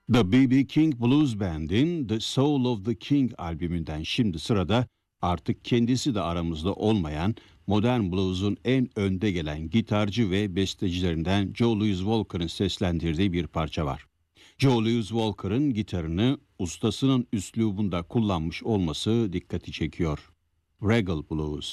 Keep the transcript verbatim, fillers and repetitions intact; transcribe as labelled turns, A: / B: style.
A: The B B. King Blues Band'in The Soul of the King albümünden şimdi sırada artık kendisi de aramızda olmayan modern blues'un en önde gelen gitarcı ve bestecilerinden Joe Louis Walker'ın seslendirdiği bir parça var. Joe Louis Walker'ın gitarını ustasının üslubunda kullanmış olması dikkati çekiyor. Regal Blues.